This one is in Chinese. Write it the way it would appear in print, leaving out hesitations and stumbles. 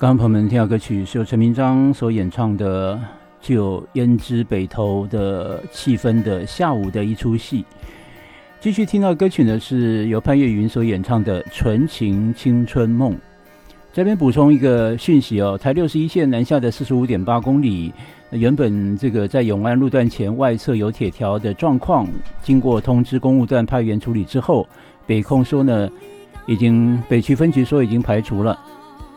刚刚朋友们听到歌曲是由陈明章所演唱的，具有胭脂北投的气氛的下午的一出戏。继续听到歌曲呢，是由潘越云所演唱的《纯情青春梦》。这边补充一个讯息哦，台61线南下的 45.8 公里，原本这个在永安路段前外侧有铁条的状况，经过通知公务段派员处理之后，北控说呢，已经北区分局说已经排除了。